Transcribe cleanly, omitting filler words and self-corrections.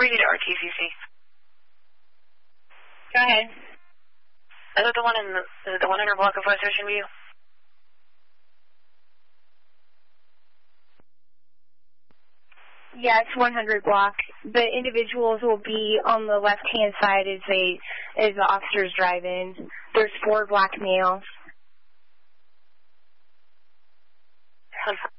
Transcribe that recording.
Read RTCC. Go ahead. Is it the one in our block of West Ocean View? Yeah, it's 100 block. The individuals will be on the left-hand side as the officers drive in. There's 4 black males.